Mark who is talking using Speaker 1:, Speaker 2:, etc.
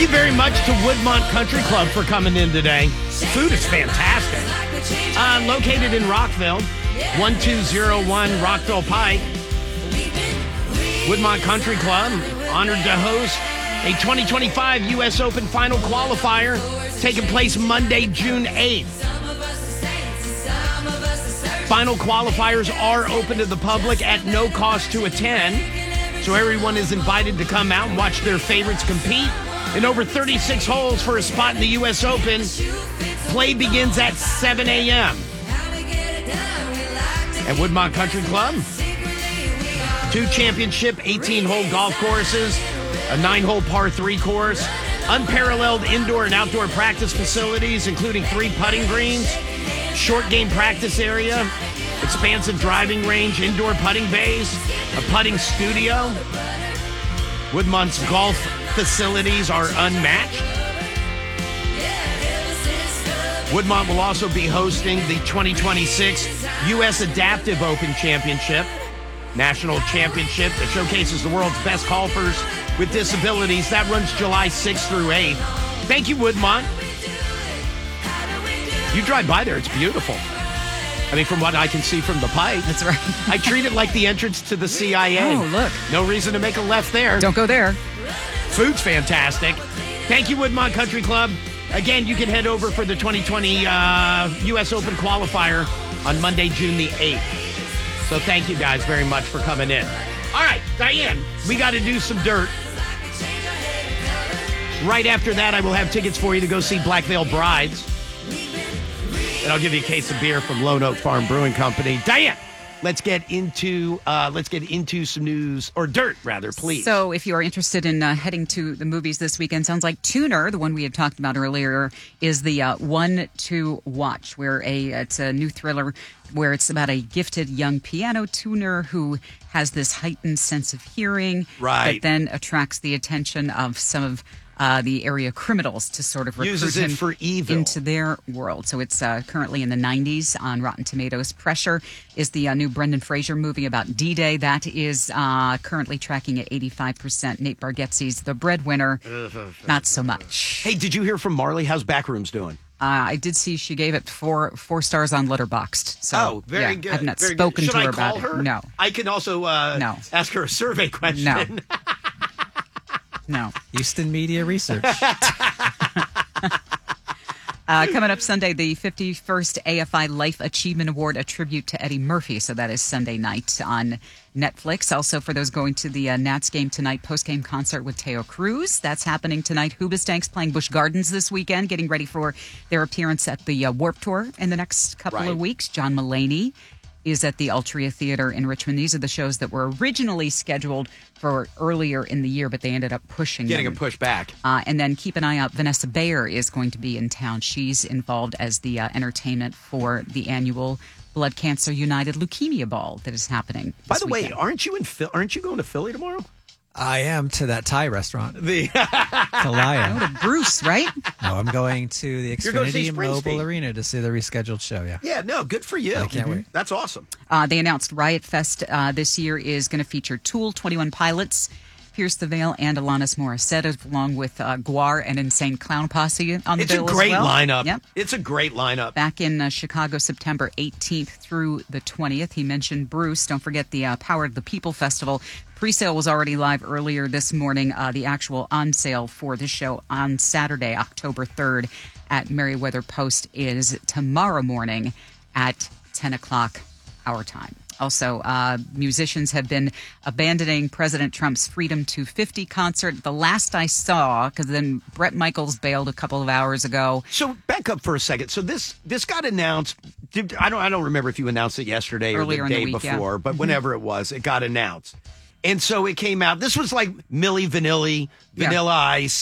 Speaker 1: Thank you very much to Woodmont Country Club for coming in today. Food is fantastic. Located in Rockville, 1201 Rockville Pike. Woodmont Country Club, honored to host a 2025 U.S. Open Final Qualifier taking place Monday, June 8th. Final qualifiers are open to the public at no cost to attend, so everyone is invited to come out and watch their favorites compete in over 36 holes for a spot in the U.S. Open. Play begins at 7 a.m. at Woodmont Country Club. 2 championship 18-hole golf courses, a 9-hole par 3 course, unparalleled indoor and outdoor practice facilities, including 3 putting greens, short game practice area, expansive driving range, indoor putting bays, a putting studio. Woodmont's golf facilities are unmatched. Woodmont will also be hosting the 2026 U.S. Adaptive Open Championship, national championship that showcases the world's best golfers with disabilities. That runs July 6th through 8th. Thank you, Woodmont. You drive by there, it's beautiful. I mean, from what I can see from the Pike.
Speaker 2: That's right.
Speaker 1: I treat it like the entrance to the CIA.
Speaker 2: Oh, look.
Speaker 1: No reason to make a left there.
Speaker 2: Don't go there.
Speaker 1: Food's fantastic. Thank you, Woodmont Country Club. Again, you can head over for the 2020 U.S. Open qualifier on Monday, June the 8th. So thank you guys very much for coming in. All right, Diane, we got to do some dirt. Right after that, I will have tickets for you to go see Black Veil Brides. And I'll give you a case of beer from Lone Oak Farm Brewing Company. Diane, let's get into some news, or dirt, rather, please.
Speaker 2: So if you are interested in heading to the movies this weekend, sounds like Tuner, the one we had talked about earlier, is the one to watch, where it's a new thriller where it's about a gifted young piano tuner who has this heightened sense of hearing that then attracts the attention of some of the area criminals to sort of recruit him
Speaker 1: for evil
Speaker 2: into their world. So it's currently in the 90s on Rotten Tomatoes. Pressure is the new Brendan Fraser movie about D-Day. That is currently tracking at 85%. Nate Bargatze's The Breadwinner, not so much.
Speaker 1: Hey, did you hear from Marley? How's Backrooms doing?
Speaker 2: I did see she gave it four stars on Letterboxd. So,
Speaker 1: very good.
Speaker 2: I've not
Speaker 1: very
Speaker 2: spoken
Speaker 1: good.
Speaker 2: to her
Speaker 1: I call
Speaker 2: about
Speaker 1: her?
Speaker 2: it. No.
Speaker 1: I can also ask her a survey question.
Speaker 2: No. No.
Speaker 3: Houston Media Research.
Speaker 2: Coming up Sunday, the 51st AFI Life Achievement Award, a tribute to Eddie Murphy. So that is Sunday night on Netflix. Also, for those going to the Nats game tonight, post-game concert with Teo Cruz. That's happening tonight. Hoobastank's playing Busch Gardens this weekend, getting ready for their appearance at the Warped Tour in the next couple of weeks. John Mulaney is at the Altria Theater in Richmond. These are the shows that were originally scheduled for earlier in the year, but they ended up getting
Speaker 1: them pushed back.
Speaker 2: And then keep an eye out. Vanessa Bayer is going to be in town. She's involved as the entertainment for the annual Blood Cancer United Leukemia Ball that is happening.
Speaker 1: By the way,
Speaker 2: weekend.
Speaker 1: aren't you going to Philly tomorrow?
Speaker 3: I am, to that Thai restaurant.
Speaker 1: The
Speaker 3: Kalaya.
Speaker 2: To Bruce, right?
Speaker 3: No, I'm going to the
Speaker 1: You're going to see
Speaker 3: Xfinity Mobile
Speaker 1: Springsteen.
Speaker 3: Arena to see the rescheduled show, yeah.
Speaker 1: Yeah, no, good for you.
Speaker 3: I can't wait.
Speaker 1: That's awesome.
Speaker 2: They announced Riot Fest this year is going to feature Tool, 21 Pilots, Pierce the Veil, and Alanis Morissette, along with Guar and Insane Clown Posse on the bill as well.
Speaker 1: It's a great lineup.
Speaker 2: Yep.
Speaker 1: It's a great lineup.
Speaker 2: Back in Chicago, September 18th through the 20th. He mentioned Bruce. Don't forget the Power of the People Festival. Pre-sale was already live earlier this morning. The actual on-sale for the show on Saturday, October 3rd at Merriweather Post is tomorrow morning at 10 o'clock our time. Also, musicians have been abandoning President Trump's Freedom 250 concert. The last I saw, because then Bret Michaels bailed a couple of hours ago.
Speaker 1: So back up for a second. So this got announced. I don't remember if you announced it yesterday
Speaker 2: Earlier
Speaker 1: or
Speaker 2: in
Speaker 1: the
Speaker 2: the
Speaker 1: day
Speaker 2: week,
Speaker 1: before, but whenever it was, it got announced. And so it came out. This was like Milli Vanilli, Vanilla Ice.